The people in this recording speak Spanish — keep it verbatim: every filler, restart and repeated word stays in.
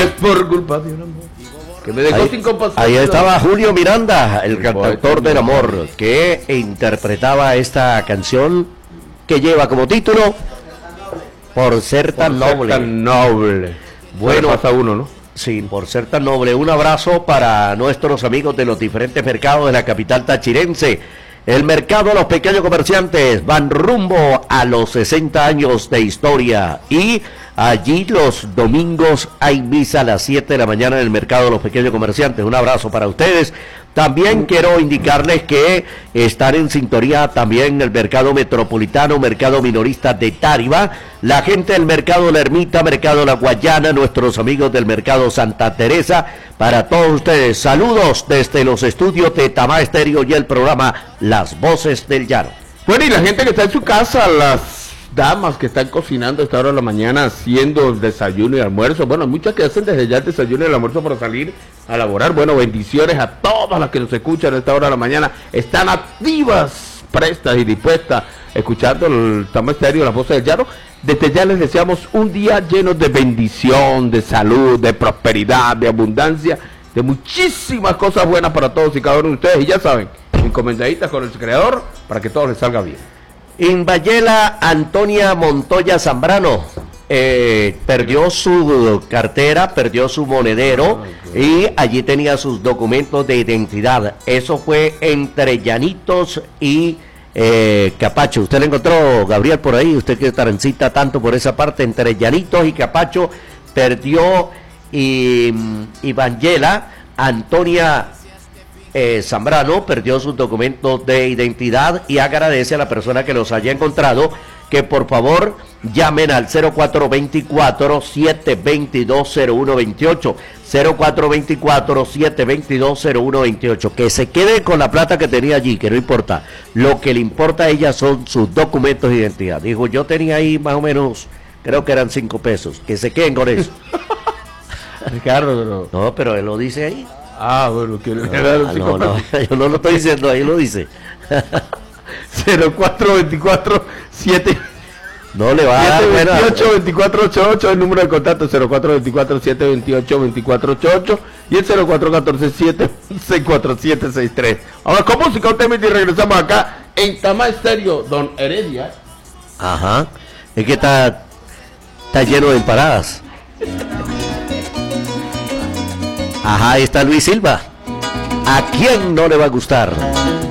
es por culpa de un amor que me dejó ahí, sin compasión. Ahí estaba Julio Miranda, el cantautor del amor, que interpretaba esta canción que lleva como título Por ser tan por noble. Ser tan noble. Bueno, pasa uno, ¿no? Sí, por ser tan noble. Un abrazo para nuestros amigos de los diferentes mercados de la capital tachirense. El mercado de los pequeños comerciantes van rumbo a los sesenta años de historia y allí los domingos hay misa a las siete de la mañana en el mercado de los pequeños comerciantes. Un abrazo para ustedes. También quiero indicarles que están en sintonía también el mercado metropolitano, mercado minorista de Táriba, la gente del mercado La Ermita, mercado La Guayana, nuestros amigos del mercado Santa Teresa, para todos ustedes, saludos desde los estudios de Tamá Estéreo y el programa Las Voces del Llano. Bueno, y la gente que está en su casa, las damas que están cocinando a esta hora de la mañana, haciendo el desayuno y almuerzo, bueno, muchas que hacen desde ya el desayuno y el almuerzo para salir a laborar. Bueno, bendiciones a todas las que nos escuchan a esta hora de la mañana, están activas, prestas y dispuestas, escuchando el Tamá Estéreo, Las Voces del Llano. Desde ya les deseamos un día lleno de bendición, de salud, de prosperidad, de abundancia, de muchísimas cosas buenas para todos y cada uno de ustedes. Y ya saben, encomendaditas con el Creador para que todo les salga bien. Inbayela Antonia Montoya Zambrano eh, perdió su cartera, perdió su monedero y allí tenía sus documentos de identidad. Eso fue entre Llanitos y eh, Capacho. ¿Usted lo encontró, Gabriel, por ahí? Usted que transita tanto por esa parte, entre Llanitos y Capacho, perdió y Inbayela Antonia Eh, Zambrano perdió sus documentos de identidad y agradece a la persona que los haya encontrado que por favor llamen al cero cuatro dos cuatro, siete dos dos, cero uno dos ocho, cero cuatro dos cuatro, siete dos dos, cero uno dos ocho, que se quede con la plata que tenía allí, que no importa, lo que le importa a ella son sus documentos de identidad. Dijo, yo tenía ahí más o menos, creo que eran cinco pesos, que se queden con eso. Ricardo, pero... No, pero él lo dice ahí. Ah, bueno, quiero no, no, no, yo no lo estoy diciendo, ahí lo dice. cero cuatro dos cuatro, siete No le va a dar siete dos ocho, veinticuatro ochenta y ocho, el número de contacto cero cuatro dos cuatro, siete dos ocho, veinticuatro ochenta y ocho y el cero cuatro uno cuatro, siete seis cuatro siete seis tres. Ahora con música un tema y regresamos acá en Tamá Estéreo, Don Heredia. Ajá, es que está, está lleno de paradas. Ajá, ahí está Luis Silva. ¿A quién no le va a gustar?